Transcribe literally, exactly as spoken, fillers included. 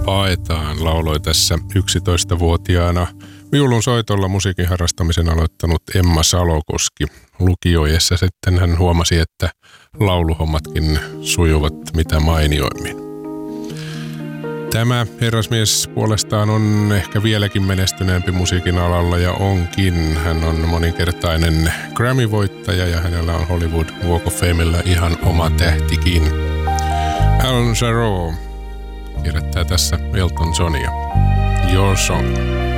paetaan lauloi tässä yksitoistavuotiaana viulun soitolla musiikin harrastamisen aloittanut Emma Salokoski. Lukioiessa sitten hän huomasi, että lauluhommatkin sujuvat mitä mainioimmin. Tämä herrasmies puolestaan on ehkä vieläkin menestyneempi musiikin alalla ja onkin. Hän on moninkertainen Grammy-voittaja ja hänellä on Hollywood Walk of Famella ihan oma tähtikin. Alan Jarreau kirjoittaa tässä Elton Johnia. Your Song.